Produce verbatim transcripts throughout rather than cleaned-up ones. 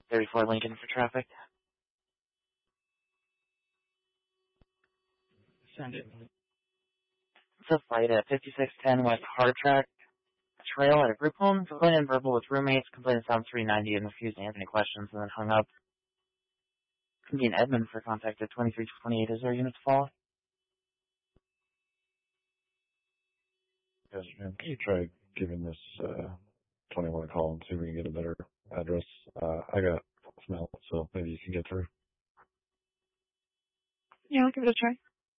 thirty-four Lincoln for traffic. Send it. It's a fight at fifty-six ten West Hard Track Trail at a group home. Complainant verbal with roommates. Complainant sound three ninety and refused to answer any questions and then hung up. Can be an Edmund for contact at twenty-three twenty-eight. Is there a unit to follow? Yes, ma'am. Can you try giving this uh, twenty-one a call and see if we can get a better address? Uh, I got smell, so maybe you can get through. Yeah, I'll give it a try.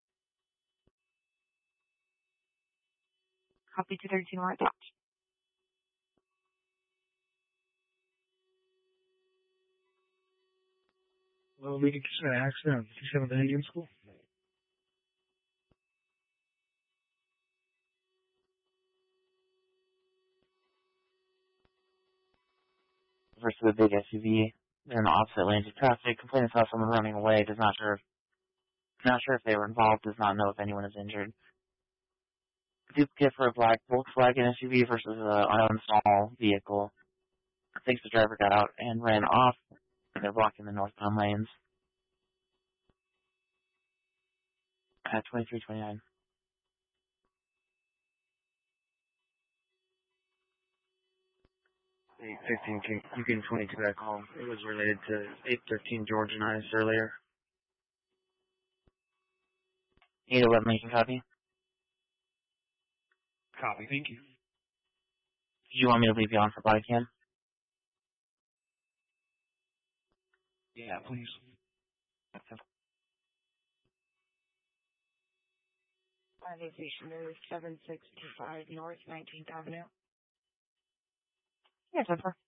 Copy two thirty-two right out. Well, we can consider an accident on fifty-seventh and Indian School. Versus the big S U V. They're in the opposite lanes of traffic. Complainant saw someone running away. Does not sure. Not sure if they were involved. Does not know if anyone is injured. Duplicate for a black Volkswagen S U V versus a unknown small vehicle. Thinks the driver got out and ran off. They're blocking the northbound lanes. At twenty-three twenty-nine. eight fifteen, you can twenty-two that call. It was related to eight thirteen George and I earlier. eight eleven Lincoln, copy. Copy, thank you. Do you want me to leave you on for body cam? Yeah, please. Okay. Five station is seven six two five North nineteenth Avenue. Yes, over.